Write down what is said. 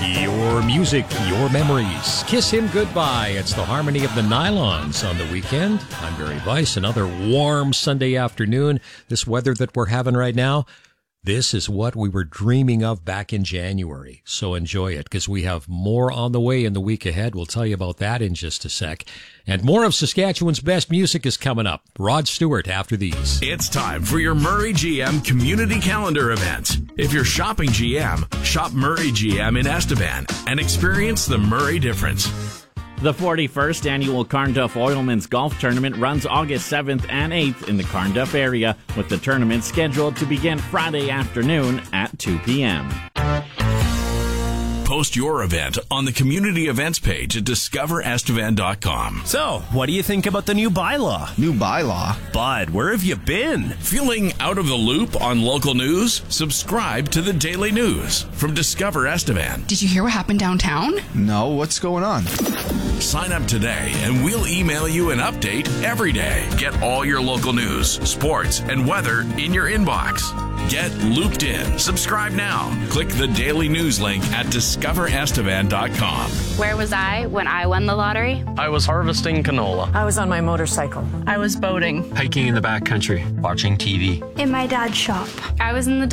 Your music, your memories. Kiss him goodbye. It's the Harmony of the Nylons on the weekend. I'm Barry Weiss. Another warm Sunday afternoon. This weather that we're having right now, this is what we were dreaming of back in January. So enjoy it, because we have more on the way in the week ahead. We'll tell you about that in just a sec. And more of Saskatchewan's best music is coming up. Rod Stewart after these. It's time for your Murray GM Community Calendar event. If you're shopping GM, shop Murray GM in Estevan and experience the Murray difference. The 41st Annual Carnduff Oilman's Golf Tournament runs August 7th and 8th in the Carnduff area, with the tournament scheduled to begin Friday afternoon at 2 p.m. Post your event on the community events page at discoverestevan.com. So, what do you think about the new bylaw? New bylaw? Bud, where have you been? Feeling out of the loop on local news? Subscribe to the Daily News from Discover Estevan. Did you hear what happened downtown? No, what's going on? Sign up today and we'll email you an update every day. Get all your local news, sports, and weather in your inbox. Get looped in. Subscribe now. Click the Daily News link at discoverestevan.com. Where was I when I won the lottery? I was harvesting canola. I was on my motorcycle. I was boating. Hiking in the backcountry. Watching TV. In my dad's shop. I was in the